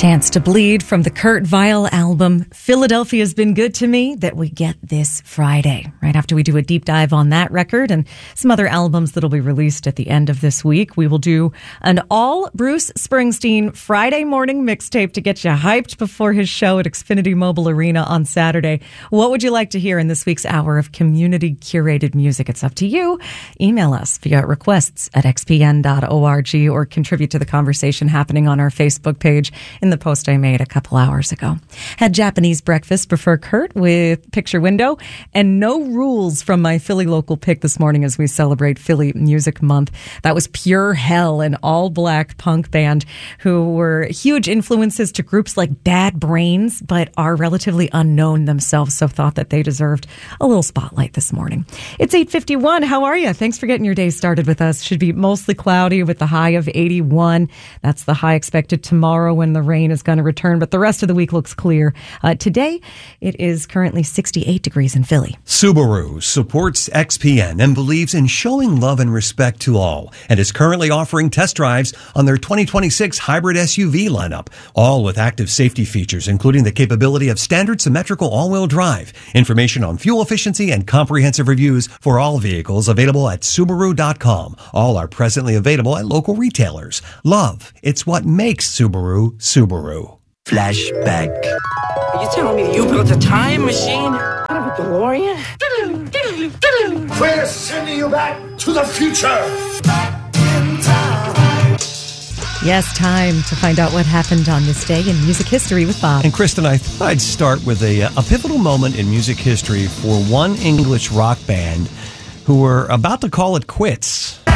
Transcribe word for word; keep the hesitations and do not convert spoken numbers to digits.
Chance to Bleed from the Kurt Vile album, Philadelphia's Been Good to Me, that we get this Friday, right after we do a deep dive on that record and some other albums that'll be released at the end of this week. We will do an all Bruce Springsteen Friday morning mixtape to get you hyped before his show at Xfinity Mobile Arena on Saturday. What would you like to hear in this week's hour of community curated music? It's up to you. Email us via requests at x p n dot org or contribute to the conversation happening on our Facebook page in the post I made a couple hours ago. Had Japanese breakfast, prefer Kurt with Picture Window, and no rules from my Philly local pick this morning as we celebrate Philly Music Month. That was Pure Hell, an all-black punk band who were huge influences to groups like Bad Brains, but are relatively unknown themselves, so thought that they deserved a little spotlight this morning. It's eight fifty-one. How are you? Thanks for getting your day started with us. Should be mostly cloudy with the high of eighty-one. That's the high expected tomorrow when the rain is going to return, but the rest of the week looks clear. Uh, today, it is currently sixty-eight degrees in Philly. Subaru supports X P N and believes in showing love and respect to all, and is currently offering test drives on their twenty twenty-six hybrid S U V lineup, all with active safety features, including the capability of standard symmetrical all-wheel drive. Information on fuel efficiency and comprehensive reviews for all vehicles available at Subaru dot com. All are presently available at local retailers. Love, it's what makes Subaru, Subaru. Flashback. Are you telling me you built a time machine out of a DeLorean? We're sending you back to the future. Back in time. Yes, time to find out what happened on this day in music history with Bob. And Kristen, I thought I'd start with a, a pivotal moment in music history for one English rock band who were about to call it quits.